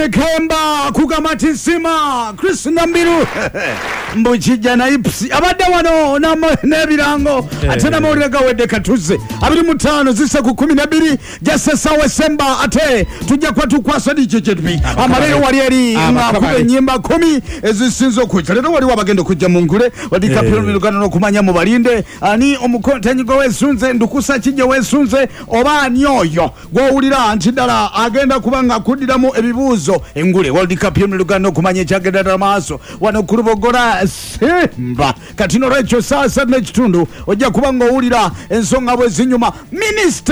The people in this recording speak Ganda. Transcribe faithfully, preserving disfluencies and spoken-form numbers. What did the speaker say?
Irene Kemba kugamati nsima Chris Nambiru mbuchija na ipsi abadde wano na nebirango atena mawulire gawedde katuze abiri mutano zisa ku kumi na bbiri jasesa wesemba ate tujja kwa tukwasa dije jetbi amalero wali eri ngakube nyimba kumi ezisinzo kuja lero wali wabagenda kujja mungule wadika piro milugano no kumanya mu balinde ani omukontanyi go wesunze ndukusa kijje wesunze oba nyoyo gwowulira ntidala agenda kubanga kudiramu ebibuzo engule World Cup y'omulugano kumanya kyagenda maaso wano kulubogora Simba katino recho sasa n'ekitundu ojja kubanga owulira ensonga bwe zinyuma Minister